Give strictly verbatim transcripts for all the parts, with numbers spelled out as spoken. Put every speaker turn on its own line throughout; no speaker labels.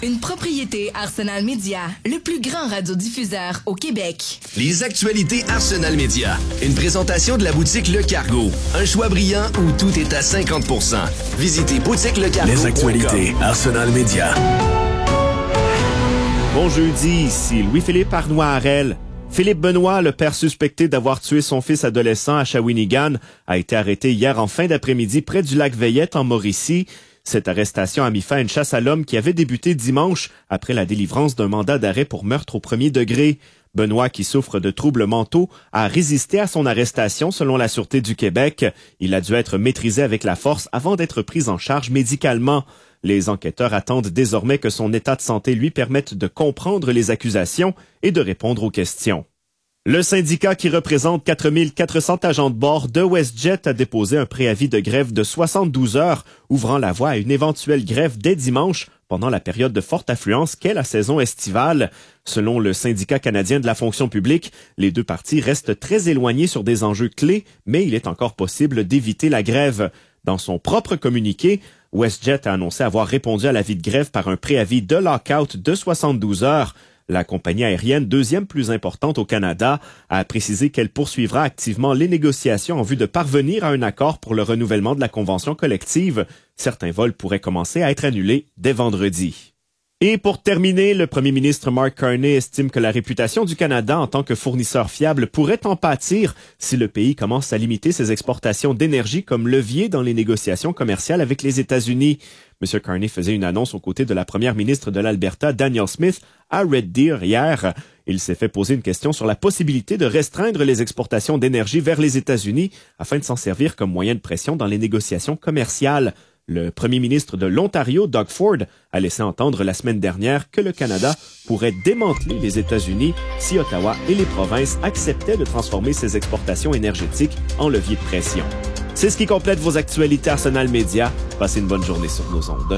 une propriété Arsenal Media, le plus grand radiodiffuseur au Québec.
Les actualités Arsenal Media. Une présentation de la boutique Le Cargo. Un choix brillant où tout est à cinquante pour cent. Visitez boutique le cargo.
Les actualités Arsenal Media.
Bon jeudi, ici Louis-Philippe Arnois-Harel. Philippe Benoît, le père suspecté d'avoir tué son fils adolescent à Shawinigan, a été arrêté hier en fin d'après-midi près du lac Veillette en Mauricie. Cette arrestation a mis fin à une chasse à l'homme qui avait débuté dimanche après la délivrance d'un mandat d'arrêt pour meurtre au premier degré. Benoît, qui souffre de troubles mentaux, a résisté à son arrestation selon la Sûreté du Québec. Il a dû être maîtrisé avec la force avant d'être pris en charge médicalement. Les enquêteurs attendent désormais que son état de santé lui permette de comprendre les accusations et de répondre aux questions. Le syndicat qui représente quatre mille quatre cents agents de bord de WestJet a déposé un préavis de grève de soixante-douze heures, ouvrant la voie à une éventuelle grève dès dimanche pendant la période de forte affluence qu'est la saison estivale. Selon le syndicat canadien de la fonction publique, les deux parties restent très éloignées sur des enjeux clés, mais il est encore possible d'éviter la grève. Dans son propre communiqué, WestJet a annoncé avoir répondu à l'avis de grève par un préavis de lock-out de soixante-douze heures. La compagnie aérienne, deuxième plus importante au Canada, a précisé qu'elle poursuivra activement les négociations en vue de parvenir à un accord pour le renouvellement de la convention collective. Certains vols pourraient commencer à être annulés dès vendredi. Et pour terminer, le premier ministre Mark Carney estime que la réputation du Canada en tant que fournisseur fiable pourrait en pâtir si le pays commence à limiter ses exportations d'énergie comme levier dans les négociations commerciales avec les États-Unis. M. Carney faisait une annonce aux côtés de la première ministre de l'Alberta, Danielle Smith, à Red Deer hier. Il s'est fait poser une question sur la possibilité de restreindre les exportations d'énergie vers les États-Unis afin de s'en servir comme moyen de pression dans les négociations commerciales. Le premier ministre de l'Ontario, Doug Ford, a laissé entendre la semaine dernière que le Canada pourrait démanteler les États-Unis si Ottawa et les provinces acceptaient de transformer ses exportations énergétiques en levier de pression. C'est ce qui complète vos actualités Arsenal Media. Passez une bonne journée sur nos ondes.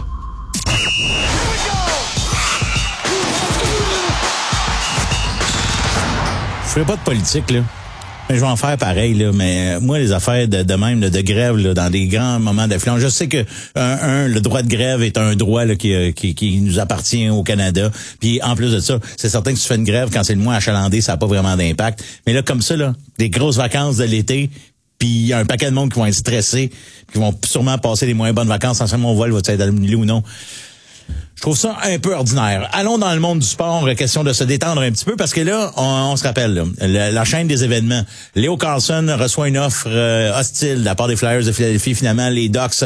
Je ferai pas de politique, là. Mais je vais en faire pareil, là. Mais moi, les affaires de, de même, là, de grève, là, dans des grands moments d'affluence, je sais que un, un, le droit de grève est un droit là, qui, qui, qui nous appartient au Canada. Puis en plus de ça, c'est certain que si tu fais une grève quand c'est le mois achalandé, ça n'a pas vraiment d'impact. Mais là, comme ça, là, des grosses vacances de l'été, puis il y a un paquet de monde qui vont être stressés, qui vont sûrement passer les moins bonnes vacances, sans mon vol va-t-il être annulé ou non. Je trouve ça un peu ordinaire. Allons dans le monde du sport, question de se détendre un petit peu, parce que là, on, on se rappelle, là, la, la chaîne des événements. Leo Carlsson reçoit une offre euh, hostile de la part des Flyers de Philadelphie. Finalement, les Ducks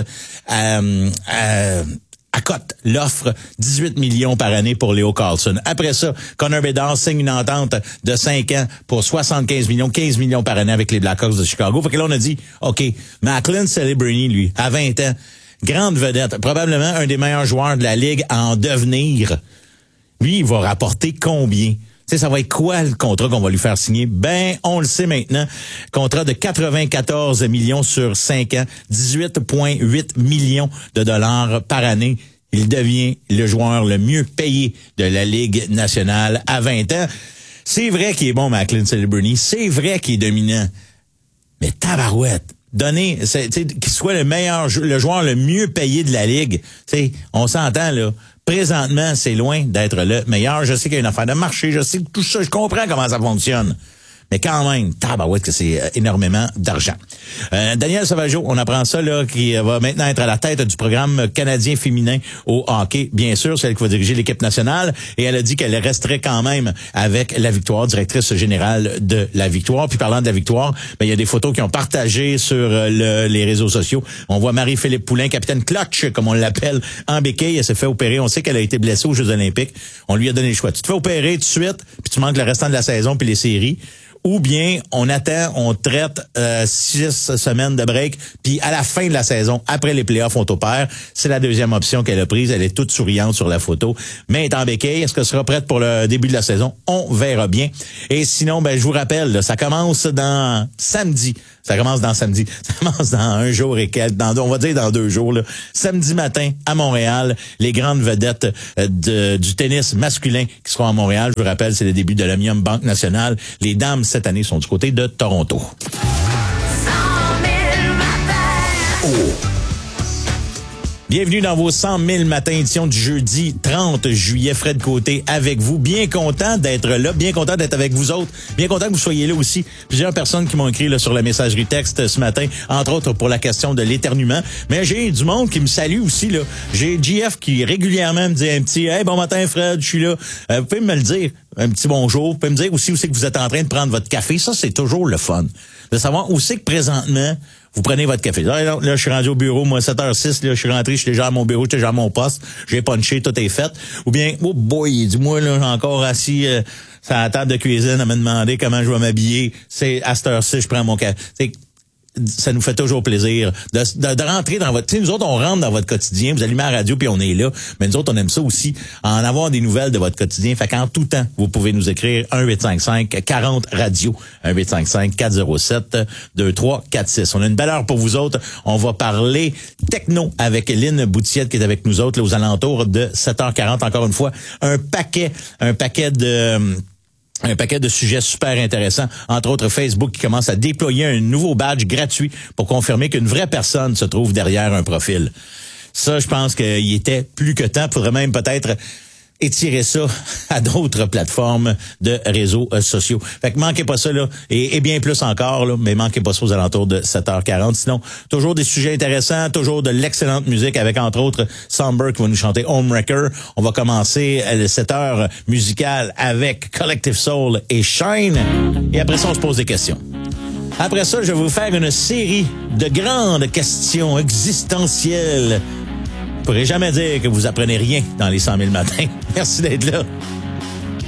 euh, euh, accotent l'offre dix-huit millions par année pour Leo Carlsson. Après ça, Connor Bedard signe une entente de cinq ans pour soixante-quinze millions, quinze millions par année avec les Blackhawks de Chicago. Fait que là, on a dit, OK, Macklin Celebrini, lui, à vingt ans, grande vedette, probablement un des meilleurs joueurs de la Ligue à en devenir. Lui, il va rapporter combien? Tu sais, ça va être quoi le contrat qu'on va lui faire signer? Ben, on le sait maintenant. Contrat de quatre-vingt-quatorze millions sur cinq ans, dix-huit virgule huit millions de dollars par année. Il devient le joueur le mieux payé de la Ligue nationale à vingt ans. C'est vrai qu'il est bon, Macklin Celebrini. C'est vrai qu'il est dominant. Mais tabarouette! Donner, qu'il soit le meilleur, le joueur le mieux payé de la Ligue. T'sais, on s'entend, là. Présentement, c'est loin d'être le meilleur. Je sais qu'il y a une affaire de marché. Je sais que tout ça, je comprends comment ça fonctionne. Mais quand même, tabarouette que c'est euh, énormément d'argent. Euh, Danielle Sauvageau, on apprend ça, là, qui va maintenant être à la tête du programme canadien féminin au hockey. Bien sûr, c'est elle qui va diriger l'équipe nationale. Et elle a dit qu'elle resterait quand même avec la Victoire, directrice générale de la Victoire. Puis parlant de la Victoire, ben, il y a des photos qui ont partagé sur le, les réseaux sociaux. On voit Marie-Philippe Poulin, capitaine clutch, comme on l'appelle, en béquille. Elle s'est fait opérer. On sait qu'elle a été blessée aux Jeux olympiques. On lui a donné le choix. Tu te fais opérer tout de suite, puis tu manques le restant de la saison puis les séries. Ou bien on attend, on traite euh, six semaines de break, puis à la fin de la saison, après les playoffs, on t'opère. C'est la deuxième option qu'elle a prise. Elle est toute souriante sur la photo. Mais elle est en béquille. Est-ce qu'elle sera prête pour le début de la saison? On verra bien. Et sinon, ben je vous rappelle, là, ça commence dans samedi. Ça commence dans samedi. Ça commence dans un jour et quelques. Dans, on va dire dans deux jours. Là. Samedi matin, à Montréal, les grandes vedettes de, du tennis masculin qui seront à Montréal. Je vous rappelle, c'est le début de l'Omnium Banque Nationale. Les dames, cette année, sont du côté de Toronto.
Oh.
Bienvenue dans vos cent mille matins, édition du jeudi trente juillet. Fred Côté avec vous. Bien content d'être là, bien content d'être avec vous autres. Bien content que vous soyez là aussi. Plusieurs personnes qui m'ont écrit là, sur la messagerie texte ce matin, entre autres pour la question de l'éternuement. Mais j'ai du monde qui me salue aussi. Là. J'ai J F qui régulièrement me dit un petit « Hey, bon matin Fred, je suis là. Euh, » Vous pouvez me le dire, un petit bonjour. Vous pouvez me dire aussi où c'est que vous êtes en train de prendre votre café. Ça, c'est toujours le fun. De savoir où c'est que présentement vous prenez votre café. Là, là, là, je suis rendu au bureau, moi, sept heures six, là, je suis rentré, je suis déjà à mon bureau, je suis déjà à mon poste, j'ai punché, tout est fait. Ou bien, oh boy, dis-moi, là, encore assis euh, sur la table de cuisine à me demander comment je vais m'habiller. C'est à cette heure-ci, je prends mon café. C'est, ça nous fait toujours plaisir de, de, de rentrer dans votre... Tu sais, nous autres, on rentre dans votre quotidien, vous allumez la radio, puis on est là. Mais nous autres, on aime ça aussi, en avoir des nouvelles de votre quotidien. Fait qu'en tout temps, vous pouvez nous écrire un huit cinq cinq quarante radio, un huit cinq cinq quatre zéro sept deux trois quatre six. On a une belle heure pour vous autres. On va parler techno avec Lynn Boutillette qui est avec nous autres là, aux alentours de sept heures quarante. Encore une fois, un paquet, un paquet de... Un paquet de sujets super intéressants, entre autres Facebook qui commence à déployer un nouveau badge gratuit pour confirmer qu'une vraie personne se trouve derrière un profil. Ça, je pense qu'il était plus que temps. Il faudrait même peut-être étirer ça à d'autres plateformes de réseaux euh, sociaux. Fait que manquez pas ça, là, et, et bien plus encore, là, mais manquez pas ça aux alentours de sept heures quarante. Sinon, toujours des sujets intéressants, toujours de l'excellente musique avec, entre autres, Somber qui va nous chanter Homewrecker. On va commencer euh, cette heure musicale avec Collective Soul et Shine. Et après ça, on se pose des questions. Après ça, je vais vous faire une série de grandes questions existentielles. Je pourrais jamais dire que vous apprenez rien dans les cent mille matins. Merci d'être là.